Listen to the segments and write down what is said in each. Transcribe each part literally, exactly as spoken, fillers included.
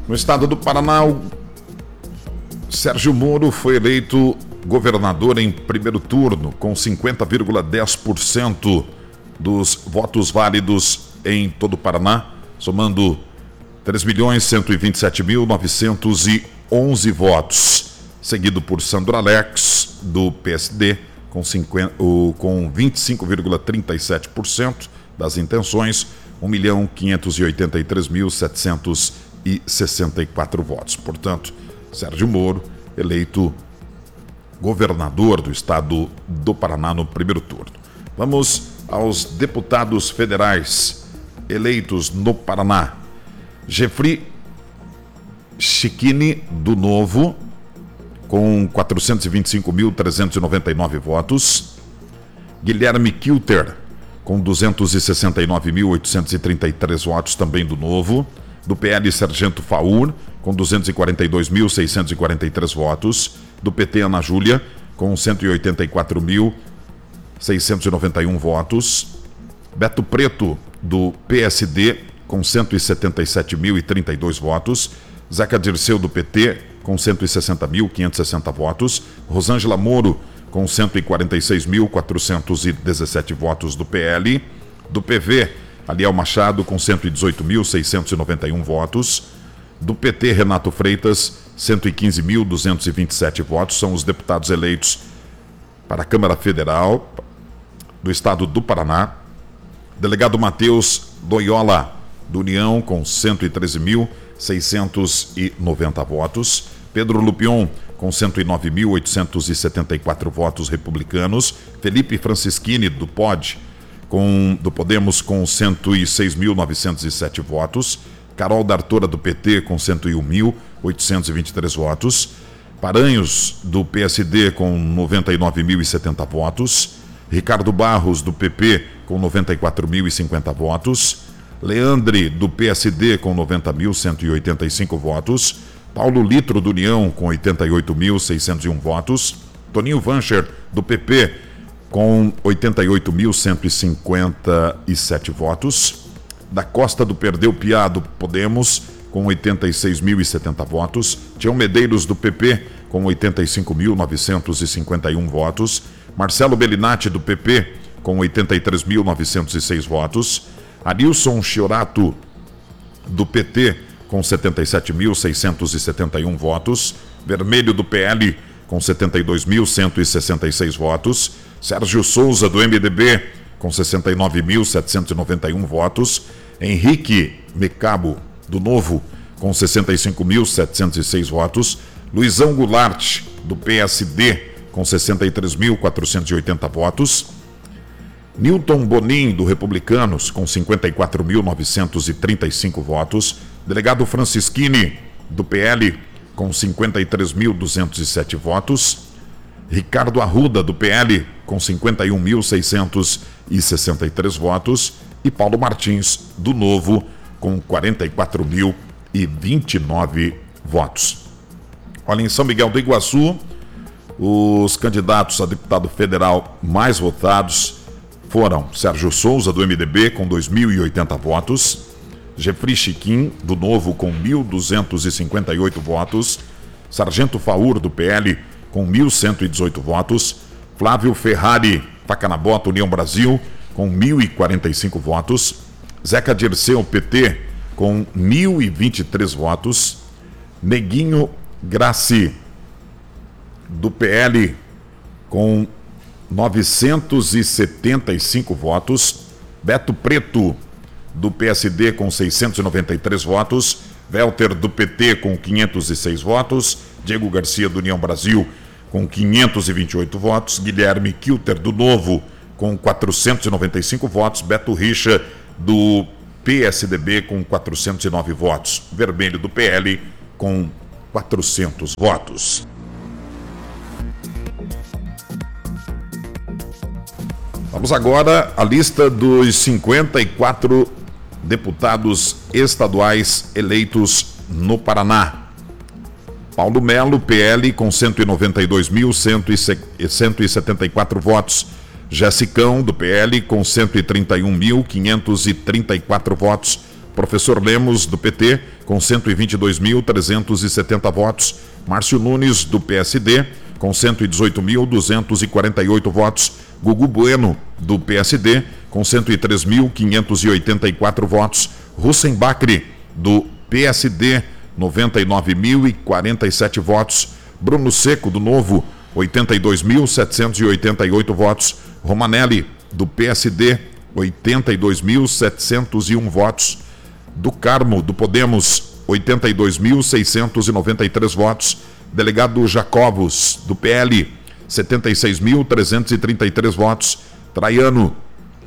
No estado do Paraná, o Sérgio Moro foi eleito governador em primeiro turno, com cinquenta vírgula dez por cento dos votos válidos em todo o Paraná, somando três milhões cento e vinte e sete mil novecentos e onze votos, seguido por Sandro Alex, do P S D, com, cinquenta, com vinte e cinco vírgula trinta e sete por cento das intenções, um milhão quinhentos e oitenta e três mil setecentos e sessenta e quatro votos. Portanto, Sérgio Moro, eleito governador do estado do Paraná no primeiro turno. Vamos aos deputados federais eleitos no Paraná. Jeffrey Chiquini, do Novo, com quatrocentos e vinte e cinco mil trezentos e noventa e nove votos. Guilherme Kilter, com duzentos e sessenta e nove mil oitocentos e trinta e três votos, também do Novo. Do P L, Sargento Faur, com duzentos e quarenta e dois mil seiscentos e quarenta e três votos. Do P T, Ana Júlia, com cento e oitenta e quatro mil seiscentos e noventa e um votos. Beto Preto, do P S D, com cento e setenta e sete mil e trinta e dois votos. Zeca Dirceu, do P T, com cento e sessenta mil quinhentos e sessenta votos. Rosângela Moro, com cento e quarenta e seis mil quatrocentos e dezessete votos, do P L. Do P V, Aliel Machado, com cento e dezoito mil seiscentos e noventa e um votos. Do P T, Renato Freitas, cento e quinze mil duzentos e vinte e sete votos. São os deputados eleitos para a Câmara Federal do estado do Paraná. Delegado Matheus Loyola, do União, com cento e treze mil seiscentos e noventa votos. Pedro Lupion, com cento e nove mil oitocentos e setenta e quatro votos, republicanos. Felipe Francischini, do P O D, com, do Podemos, com cento e seis mil novecentos e sete votos. Carol D'Artora, do P T, com cento e um mil oitocentos e vinte e três votos. Paranhos, do P S D, com noventa e nove mil e setenta votos. Ricardo Barros, do P P, com noventa e quatro mil e cinquenta votos. Leandre, do P S D, com noventa mil cento e oitenta e cinco votos. Paulo Litro, do União, com oitenta e oito mil seiscentos e um votos. Toninho Vancher, do P P, com oitenta e oito mil cento e cinquenta e sete votos. Da Costa do Perdeu Piá, do Podemos, com oitenta e seis mil e setenta votos. Tião Medeiros, do P P, com oitenta e cinco mil novecentos e cinquenta e um votos. Marcelo Bellinati, do P P, com oitenta e três mil novecentos e seis votos. Arilson Chiorato, do P T, com setenta e sete mil seiscentos e setenta e um votos. Vermelho, do P L, com setenta e dois mil cento e sessenta e seis votos. Sérgio Souza, do M D B, com sessenta e nove mil setecentos e noventa e um votos. Henrique Mecabo, do Novo, com sessenta e cinco mil setecentos e seis votos. Luizão Goulart, do P S D, com sessenta e três mil quatrocentos e oitenta votos. Newton Bonin, do Republicanos, com cinquenta e quatro mil novecentos e trinta e cinco votos. Delegado Francischini, do P L, com cinquenta e três mil duzentos e sete votos. Ricardo Arruda, do P L, com cinquenta e um mil seiscentos e sessenta e três votos. E Paulo Martins, do Novo, com quarenta e quatro mil e vinte e nove votos. Olha, em São Miguel do Iguaçu, os candidatos a deputado federal mais votados foram Sérgio Souza, do M D B, com dois mil e oitenta votos. Jeffrey Chiquin, do Novo, com mil duzentos e cinquenta e oito votos. Sargento Faur, do P L, com mil cento e dezoito votos. Flávio Ferrari, Faca na Bota, União Brasil, com mil e quarenta e cinco votos. Zeca Dirceu, P T, com mil e vinte e três votos. Neguinho Graci, do P L, com novecentos e setenta e cinco votos. Beto Preto, do P S D, com seiscentos e noventa e três votos. Welter, do P T, com quinhentos e seis votos. Diego Garcia, do União Brasil, com quinhentos e vinte e oito votos. Guilherme Kilter, do Novo, com quatrocentos e noventa e cinco votos. Beto Richa, do P S D B, com quatrocentos e nove votos. Vermelho, do P L, com quatrocentos votos. Vamos agora à lista dos cinquenta e quatro deputados estaduais eleitos no Paraná. Paulo Melo, P L, com cento e noventa e dois mil cento e setenta e quatro votos. Jessicão, do P L, com cento e trinta e um mil quinhentos e trinta e quatro votos. Professor Lemos, do P T, com cento e vinte e dois mil, trezentos e setenta votos. Márcio Nunes, do P S D, com cento e dezoito mil, duzentos e quarenta e oito votos. Gugu Bueno, do P S D, com cento e três mil, quinhentos e oitenta e quatro votos. Hussein Bacri, do P S D, noventa e nove mil e quarenta e sete votos. Bruno Seco, do Novo, oitenta e dois mil, setecentos e oitenta e oito votos. Romanelli, do P S D, oitenta e dois mil, setecentos e um votos. Do Carmo, do Podemos, oitenta e dois mil, seiscentos e noventa e três votos. Delegado Jacobos, do P L, setenta e seis mil, trezentos e trinta e três votos. Traiano,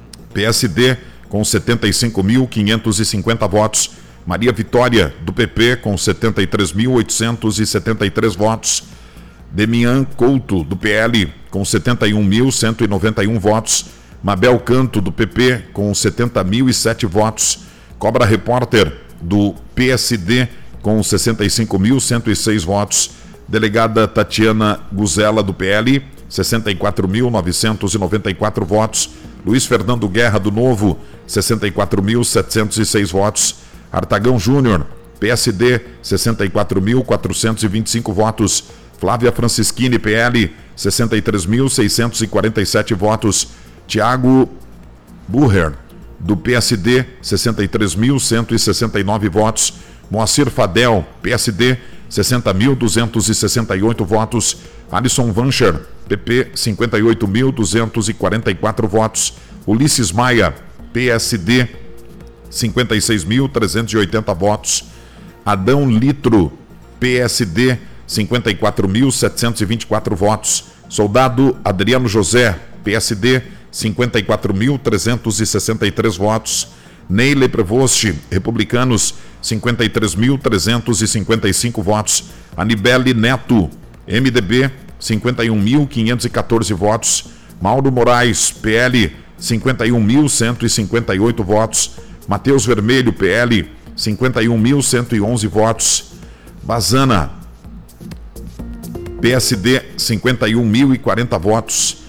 P S D, com setenta e cinco mil, quinhentos e cinquenta votos. Maria Vitória, do P P, com setenta e três mil, oitocentos e setenta e três votos. Demian Couto, do P L, com setenta e um mil, cento e noventa e um votos. Mabel Canto, do P P, com setenta mil e sete votos. Cobra Repórter, do P S D, com sessenta e cinco mil, cento e seis votos. Delegada Tatiana Guzela, do P L, sessenta e quatro mil, novecentos e noventa e quatro votos. Luiz Fernando Guerra, do Novo, sessenta e quatro mil, setecentos e seis votos. Artagão Júnior, P S D, sessenta e quatro mil, quatrocentos e vinte e cinco votos. Flávia Francischini, P L, sessenta e três mil, seiscentos e quarenta e sete votos. Tiago Burrer, do P S D, sessenta e três mil, cento e sessenta e nove votos. Moacir Fadel, P S D, sessenta mil, duzentos e sessenta e oito votos. Alisson Vancher, P P, cinquenta e oito mil, duzentos e quarenta e quatro votos. Ulisses Maia, P S D, cinquenta e seis mil, trezentos e oitenta votos. Adão Litro, P S D, cinquenta e quatro mil, setecentos e vinte e quatro votos. Soldado Adriano José, P S D, cinquenta e quatro mil, trezentos e sessenta e três votos. Neile Prevost, Republicanos, cinquenta e três mil, trezentos e cinquenta e cinco votos. Anibele Neto, M D B, cinquenta e um mil, quinhentos e quatorze votos. Mauro Moraes, P L, cinquenta e um mil, cento e cinquenta e oito votos. Matheus Vermelho, P L, cinquenta e um mil, cento e onze votos. Bazana, P S D, cinquenta e um mil e quarenta votos.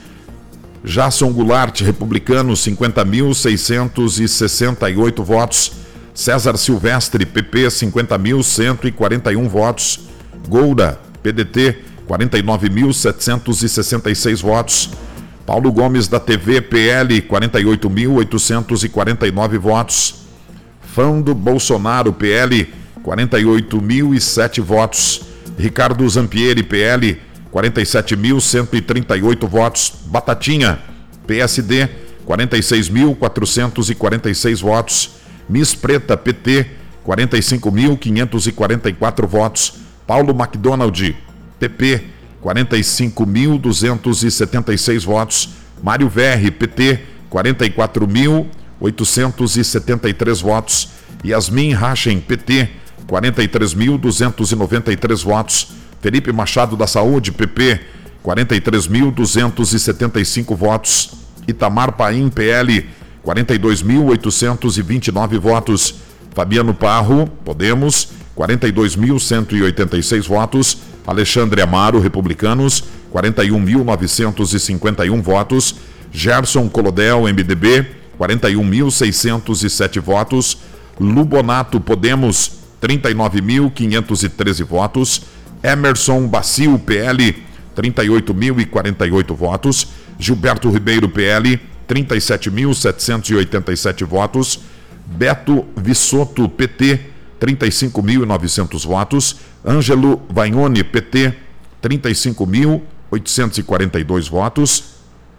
Jasson Goulart, Republicano, cinquenta mil, seiscentos e sessenta e oito votos. César Silvestre, P P, cinquenta mil, cento e quarenta e um votos. Goura, P D T, quarenta e nove mil, setecentos e sessenta e seis votos. Paulo Gomes, da T V, P L, quarenta e oito mil, oitocentos e quarenta e nove votos. Fando Bolsonaro, P L, quarenta e oito mil e sete votos. Ricardo Zampieri, P L, quarenta e sete mil, cento e trinta e oito votos. Batatinha, P S D, quarenta e seis mil, quatrocentos e quarenta e seis votos. Miss Preta, P T, quarenta e cinco mil, quinhentos e quarenta e quatro votos. Paulo McDonald, P P, quarenta e cinco mil, duzentos e setenta e seis votos. Mário Verri, P T, quarenta e quatro mil, oitocentos e setenta e três votos. Yasmin Rachen, P T, quarenta e três mil, duzentos e noventa e três votos. Felipe Machado da Saúde, P P, quarenta e três mil, duzentos e setenta e cinco votos. Itamar Paim, P L, quarenta e dois mil, oitocentos e vinte e nove votos. Fabiano Parro, Podemos, quarenta e dois mil, cento e oitenta e seis votos. Alexandre Amaro, Republicanos, quarenta e um mil, novecentos e cinquenta e um votos. Gerson Colodel, M D B, quarenta e um mil, seiscentos e sete votos. Lubonato, Podemos, trinta e nove mil, quinhentos e treze votos. Emerson Bacil, P L, trinta e oito mil e quarenta e oito votos. Gilberto Ribeiro, P L, trinta e sete mil, setecentos e oitenta e sete votos. Beto Vissoto, P T, trinta e cinco mil e novecentos votos. Ângelo Vagnoni, P T, trinta e cinco mil, oitocentos e quarenta e dois votos.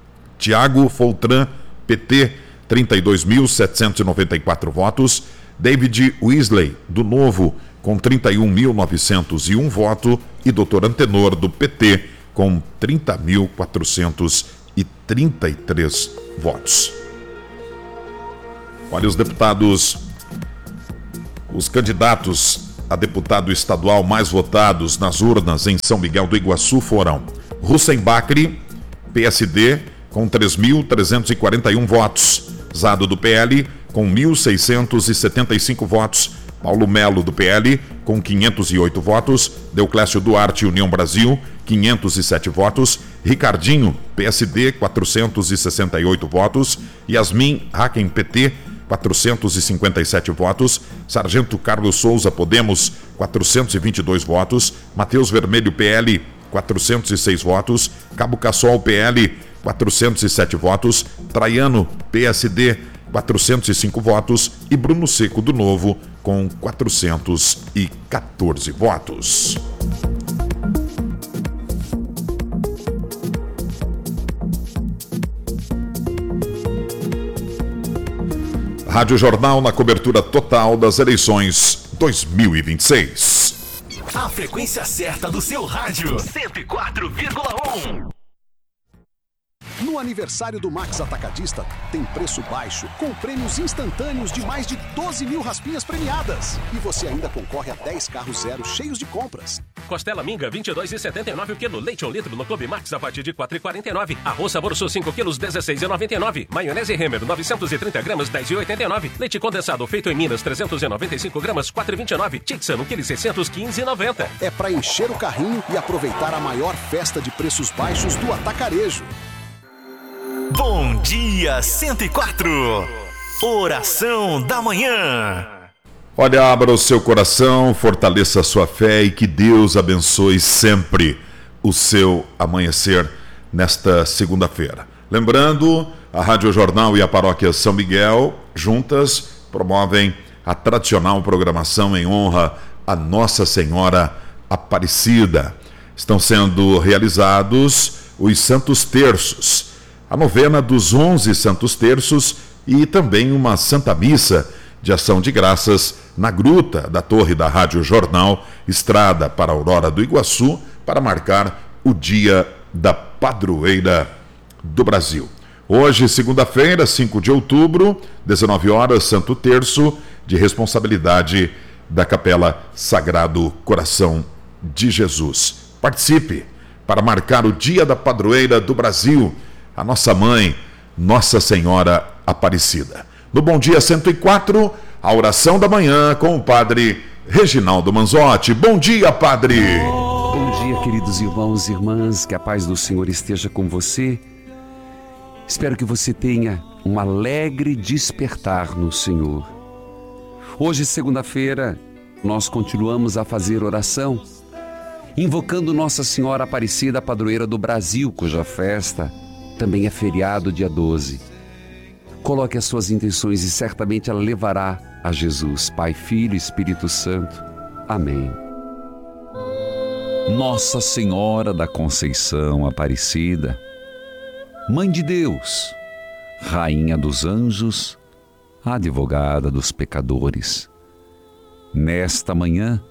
Tiago Foltran, P T, trinta e dois mil, setecentos e noventa e quatro votos. David Weasley, do Novo, com trinta e um mil, novecentos e um votos. E doutor Antenor, do P T, com trinta mil, quatrocentos e trinta e três votos. Olha, os deputados, os candidatos a deputado estadual mais votados nas urnas em São Miguel do Iguaçu foram Hussein Bacri, P S D, com três mil, trezentos e quarenta e um votos. Zado, do P L, com mil, seiscentos e setenta e cinco votos. Paulo Melo, do P L, com quinhentos e oito votos. Deoclésio Duarte, União Brasil, quinhentos e sete votos. Ricardinho, P S D, quatrocentos e sessenta e oito votos. Yasmin Haken, P T, quatrocentos e cinquenta e sete votos. Sargento Carlos Souza, Podemos, quatrocentos e vinte e dois votos. Matheus Vermelho, P L, quatrocentos e seis votos. Cabo Cassol, P L, quatrocentos e sete votos. Traiano, P S D, quatrocentos e cinco votos. E Bruno Seco, do Novo, com quatrocentos e quatorze votos. Rádio Jornal na cobertura total das eleições dois mil e vinte e seis. A frequência certa do seu rádio, cento e quatro vírgula um. No aniversário do Max Atacadista, tem preço baixo, com prêmios instantâneos de mais de doze mil raspinhas premiadas. E você ainda concorre a dez carros zero cheios de compras. Costela Minga, vinte e dois reais e setenta e nove o quilo. Leite um litro no Clube Max a partir de quatro reais e quarenta e nove. Arroz Sabor Sul cinco quilos, dezesseis reais e noventa e nove. Maionese Hemmer, novecentos e trinta gramas, dez reais e oitenta e nove. Leite condensado feito em Minas, trezentos e noventa e cinco gramas, quatro reais e vinte e nove. Tixan, um quilo e seiscentos, quinze reais e noventa. É para encher o carrinho e aproveitar a maior festa de preços baixos do atacarejo. Bom dia, cento e quatro. Oração da manhã. Olha, abra o seu coração, fortaleça a sua fé e que Deus abençoe sempre o seu amanhecer nesta segunda-feira. Lembrando, a Rádio Jornal e a Paróquia São Miguel, juntas, promovem a tradicional programação em honra a Nossa Senhora Aparecida. Estão sendo realizados os Santos Terços, a novena dos onze Santos Terços e também uma Santa Missa de Ação de Graças na Gruta da Torre da Rádio Jornal, estrada para Aurora do Iguaçu, para marcar o Dia da Padroeira do Brasil. Hoje, segunda-feira, cinco de outubro, dezenove horas, Santo Terço, de responsabilidade da Capela Sagrado Coração de Jesus. Participe para marcar o Dia da Padroeira do Brasil, a nossa mãe, Nossa Senhora Aparecida. No Bom Dia cento e quatro, a oração da manhã com o padre Reginaldo Manzotti. Bom dia, padre! Bom dia, queridos irmãos e irmãs, que a paz do Senhor esteja com você. Espero que você tenha um alegre despertar no Senhor. Hoje, segunda-feira, nós continuamos a fazer oração, invocando Nossa Senhora Aparecida, padroeira do Brasil, cuja festa também é feriado dia doze. Coloque as suas intenções e certamente ela levará a Jesus, Pai, Filho e Espírito Santo. Amém. Nossa Senhora da Conceição Aparecida, Mãe de Deus, Rainha dos Anjos, Advogada dos pecadores, nesta manhã,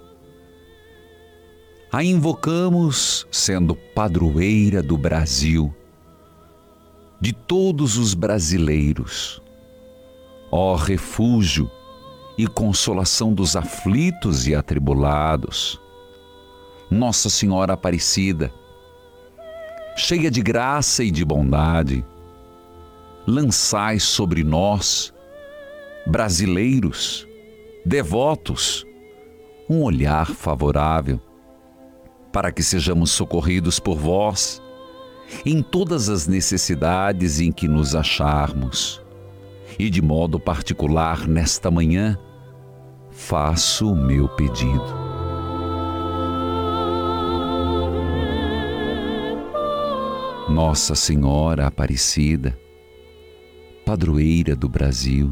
a invocamos sendo padroeira do Brasil, de todos os brasileiros, ó refúgio e consolação dos aflitos e atribulados. Nossa Senhora Aparecida, cheia de graça e de bondade, lançai sobre nós, brasileiros, devotos, um olhar favorável, para que sejamos socorridos por vós, em todas as necessidades em que nos acharmos. E de modo particular, nesta manhã, faço o meu pedido. Nossa Senhora Aparecida, padroeira do Brasil,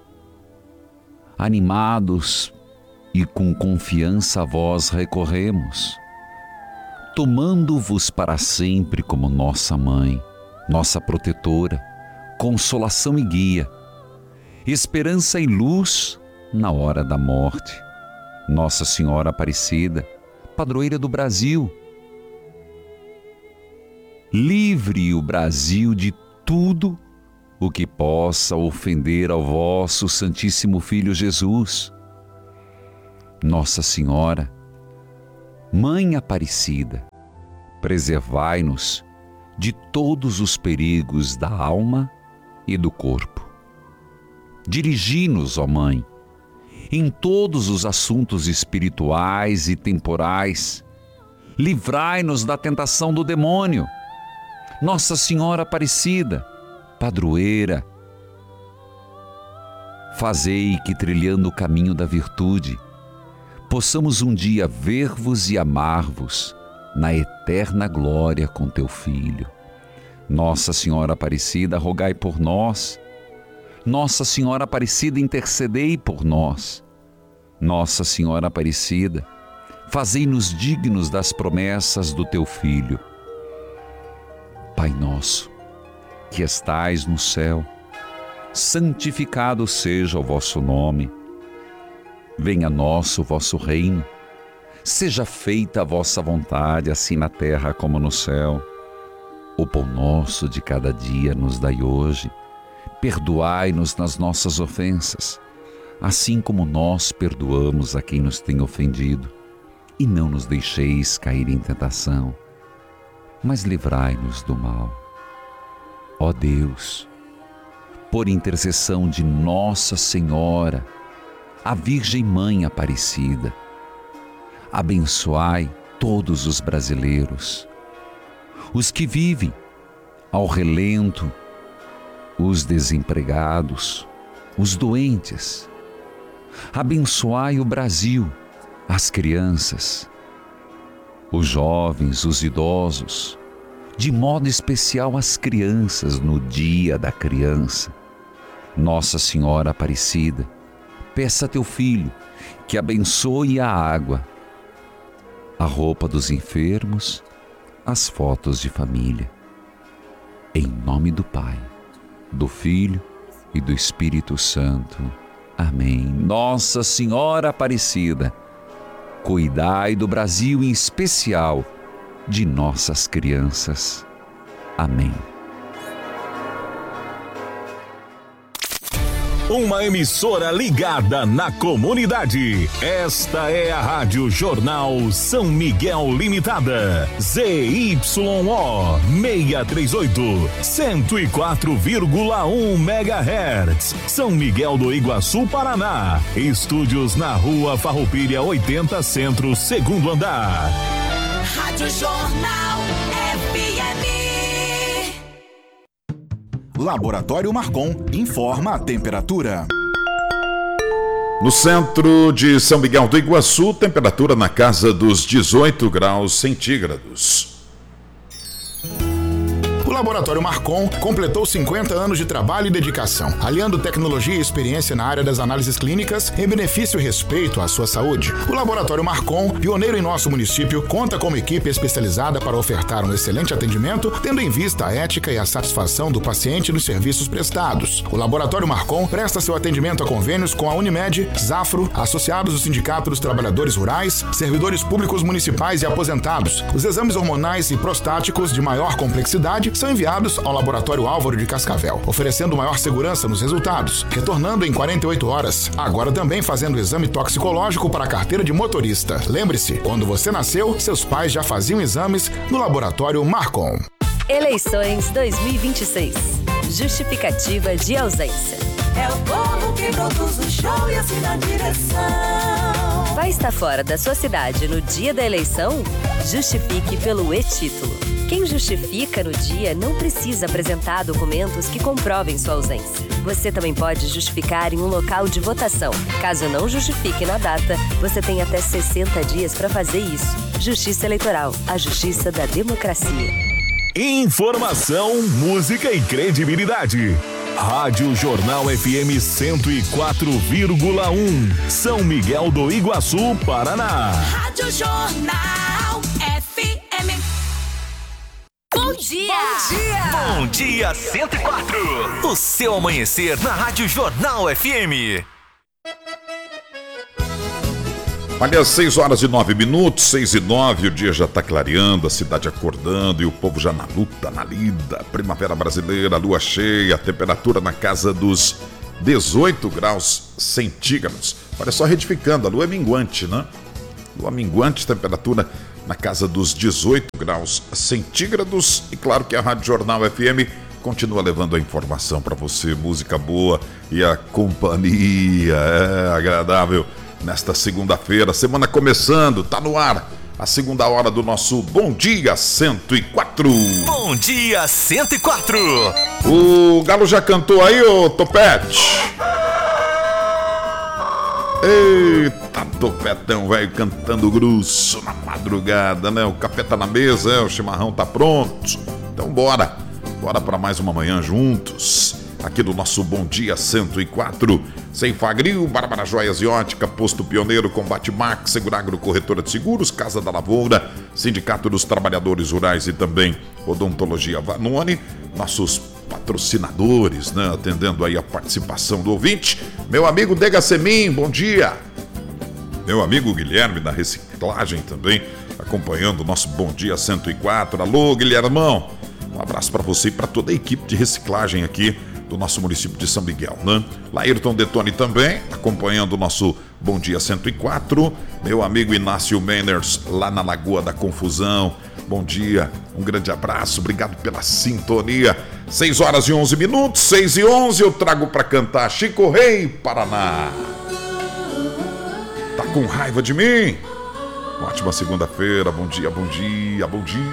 animados e com confiança a vós recorremos, tomando-vos para sempre como nossa mãe, nossa protetora, consolação e guia, esperança e luz na hora da morte. Nossa Senhora Aparecida, padroeira do Brasil, livre o Brasil de tudo o que possa ofender ao vosso Santíssimo Filho Jesus. Nossa Senhora, Mãe Aparecida, preservai-nos de todos os perigos da alma e do corpo. Dirigi-nos, ó Mãe, em todos os assuntos espirituais e temporais. Livrai-nos da tentação do demônio. Nossa Senhora Aparecida, padroeira, Fazei que, trilhando o caminho da virtude, possamos um dia ver-vos e amar-vos na eterna glória com teu Filho. Nossa Senhora Aparecida, rogai por nós. Nossa Senhora Aparecida, intercedei por nós. Nossa Senhora Aparecida, fazei-nos dignos das promessas do teu Filho. Pai nosso, que estais no céu, santificado seja o vosso nome. Venha a nós o vosso reino. Seja feita a vossa vontade, assim na terra como no céu. O pão nosso de cada dia nos dai hoje. Perdoai-nos nas nossas ofensas, assim como nós perdoamos a quem nos tem ofendido. E não nos deixeis cair em tentação, mas livrai-nos do mal. Ó Deus, por intercessão de Nossa Senhora, a Virgem Mãe Aparecida, abençoai todos os brasileiros, os que vivem ao relento, os desempregados, os doentes. Abençoai o Brasil, as crianças, os jovens, os idosos, de modo especial as crianças no Dia da Criança. Nossa Senhora Aparecida, peça a teu Filho que abençoe a água, a roupa dos enfermos, as fotos de família. Em nome do Pai, do Filho e do Espírito Santo. Amém. Nossa Senhora Aparecida, cuidai do Brasil, em especial de nossas crianças. Amém. Uma emissora ligada na comunidade. Esta é a Rádio Jornal São Miguel Limitada. Z Y O seiscentos e trinta e oito, cento e quatro vírgula um megahertz. São Miguel do Iguaçu, Paraná. Estúdios na Rua Farroupilha oitenta Centro, segundo andar. Rádio Jornal F M. Laboratório Marcon informa a temperatura. No centro de São Miguel do Iguaçu, temperatura na casa dos dezoito graus centígrados. O Laboratório Marcon completou cinquenta anos de trabalho e dedicação, aliando tecnologia e experiência na área das análises clínicas em benefício e respeito à sua saúde. O Laboratório Marcon, pioneiro em nosso município, conta com uma equipe especializada para ofertar um excelente atendimento, tendo em vista a ética e a satisfação do paciente nos serviços prestados. O Laboratório Marcon presta seu atendimento a convênios com a Unimed, Zafro, associados do Sindicato dos Trabalhadores Rurais, servidores públicos municipais e aposentados. Os exames hormonais e prostáticos de maior complexidade são enviados ao Laboratório Álvaro de Cascavel, oferecendo maior segurança nos resultados, retornando em quarenta e oito horas. Agora também fazendo exame toxicológico para a carteira de motorista. Lembre-se, quando você nasceu, seus pais já faziam exames no Laboratório Marcon. Eleições dois mil e vinte e seis. Justificativa de ausência. É o povo que produz o show e assina a direção. Vai estar fora da sua cidade no dia da eleição? Justifique pelo e-título. Quem justifica no dia não precisa apresentar documentos que comprovem sua ausência. Você também pode justificar em um local de votação. Caso não justifique na data, você tem até sessenta dias para fazer isso. Justiça Eleitoral, a justiça da democracia. Informação, música e credibilidade. Rádio Jornal F M cento e quatro vírgula um, São Miguel do Iguaçu, Paraná. Rádio Jornal F M. Bom dia! Bom dia! Bom dia cento e quatro. O seu amanhecer na Rádio Jornal F M. Olha, seis horas e nove minutos, seis e nove, o dia já está clareando, a cidade acordando e o povo já na luta, na lida. Primavera brasileira, lua cheia, temperatura na casa dos dezoito graus centígrados. Olha só, retificando, a lua é minguante, né? Lua minguante, temperatura na casa dos dezoito graus centígrados. E claro que a Rádio Jornal F M continua levando a informação para você, música boa e a companhia é agradável. Nesta segunda-feira, semana começando, tá no ar a segunda hora do nosso Bom Dia cento e quatro. Bom Dia cento e quatro. O Galo já cantou aí, ô Topete? Eita, topetão, velho, cantando grosso na madrugada, né? O café tá na mesa, é, o chimarrão tá pronto. Então bora, bora pra mais uma manhã juntos. Aqui do nosso Bom Dia cento e quatro, Sem Fagril, Bárbara Joias e Ótica, Posto Pioneiro, Combate Max, Seguragro Corretora de Seguros, Casa da Lavoura, Sindicato dos Trabalhadores Rurais e também Odontologia Vanoni, nossos patrocinadores, né, atendendo aí a participação do ouvinte. Meu amigo Dega Semin, bom dia. Meu amigo Guilherme da Reciclagem também, acompanhando o nosso Bom Dia cento e quatro. Alô, Guilhermão, um abraço para você e para toda a equipe de reciclagem aqui do nosso município de São Miguel, né? Laírton Detone também, acompanhando o nosso Bom Dia cento e quatro. Meu amigo Inácio Menners, lá na Lagoa da Confusão. Bom dia, um grande abraço, obrigado pela sintonia. seis horas e onze minutos, seis e onze, eu trago para cantar Chico Rei, Paraná. Tá com raiva de mim? Ótima segunda-feira, bom dia, bom dia, bom dia.